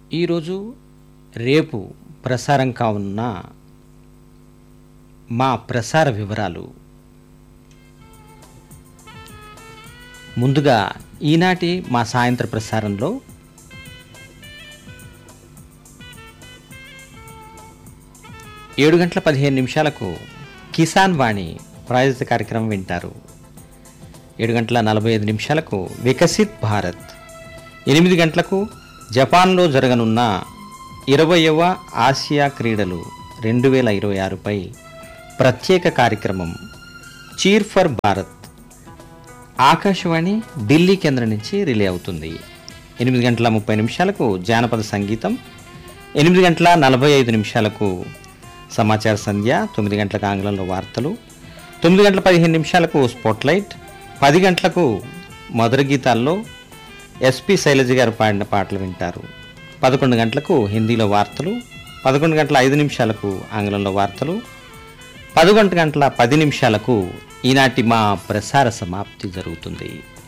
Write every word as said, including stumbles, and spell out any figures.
ఈరోజు రేపు ప్రసారం కానున్న మా ప్రసార వివరాలు. ముందుగా ఈనాటి మా సాయంత్ర ప్రసారంలో ఏడు గంటల పదిహేను నిమిషాలకు కిసాన్ వాణి ప్రాయోజిత కార్యక్రమం వింటారు. ఏడు గంటల నలభై ఐదు నిమిషాలకు వికసిత్ భారత్, ఎనిమిది గంటలకు జపాన్లో జరగనున్న ఇరవయవ ఆసియా క్రీడలు రెండు వేల ఇరవై ఆరుపై ప్రత్యేక కార్యక్రమం చీర్ ఫర్ భారత్ ఆకాశవాణి ఢిల్లీ కేంద్రం నుంచి రిలే అవుతుంది. ఎనిమిది గంటల ముప్పై నిమిషాలకు జానపద సంగీతం, ఎనిమిది గంటల నలభై ఐదు నిమిషాలకు సమాచార సంధ్య, తొమ్మిది గంటలకు ఆంగ్లంలో వార్తలు, తొమ్మిది గంటల పదిహేను నిమిషాలకు స్పాట్లైట్, పది గంటలకు మధుర గీతాల్లో ఎస్పి శైలజ గారు పాడిన పాటలు వింటారు. పదకొండు గంటలకు హిందీలో వార్తలు, పదకొండు గంటల ఐదు నిమిషాలకు ఆంగ్లంలో వార్తలు, పదకొండు గంటల పది నిమిషాలకు ఈనాటి మా ప్రసార సమాప్తి జరుగుతుంది.